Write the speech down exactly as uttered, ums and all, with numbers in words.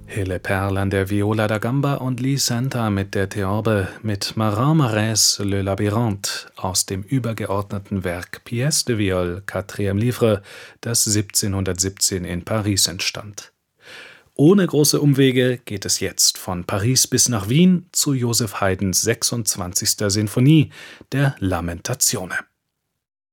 Hille Perl an der Viola da Gamba und Lee Santa mit der Theorbe mit Marin Marais Le Labyrinthe aus dem übergeordneten Werk Pièce de Viol, quatrième livre, das siebzehnhundertsiebzehn in Paris entstand. Ohne große Umwege geht es jetzt von Paris bis nach Wien zu Joseph Haydns sechsundzwanzigster Sinfonie, der Lamentazione.